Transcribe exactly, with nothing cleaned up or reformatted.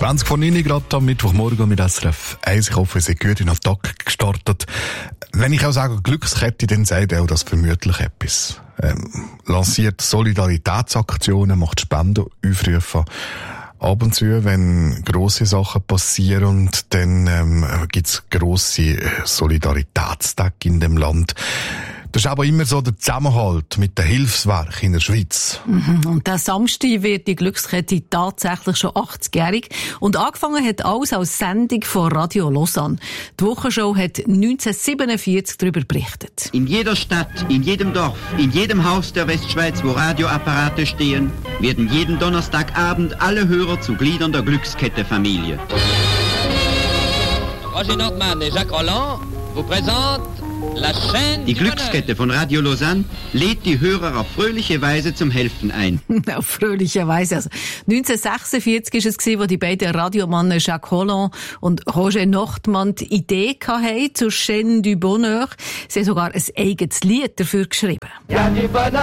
zwanzig vor neun gerade am Mittwochmorgen mit S R F eins. Ich hoffe, ihr seid gut in den Tag gestartet. Wenn ich auch sage Glückskette, dann sagt auch das vermutlich etwas. Ähm, lanciert Solidaritätsaktionen, macht Spendenaufrufe. Ab und zu, wenn grosse Sachen passieren, dann ähm, gibt's grosse Solidaritätstage in dem Land. Das ist aber immer so der Zusammenhalt mit den Hilfswerken in der Schweiz. Mhm. Und der Samstag wird die Glückskette tatsächlich schon achtzigjährig. Und angefangen hat alles als Sendung von Radio Lausanne. Die Wochenshow hat neunzehnhundertsiebenundvierzig darüber berichtet. In jeder Stadt, in jedem Dorf, in jedem Haus der Westschweiz, wo Radioapparate stehen, werden jeden Donnerstagabend alle Hörer zu Gliedern der Glückskette-Familie. Roger Nordmann et Jacques Roland vous présentent La Chaîne. Die Glückskette von Radio Lausanne lädt die Hörer auf fröhliche Weise zum Helfen ein. Auf fröhliche Weise. Also neunzehnhundertsechsundvierzig war es, wo die beiden Radiomannen Jacques Roland und Roger Nordmann die Idee hatten zur Chaîne du Bonheur. Sie haben sogar ein eigenes Lied dafür geschrieben. Ja,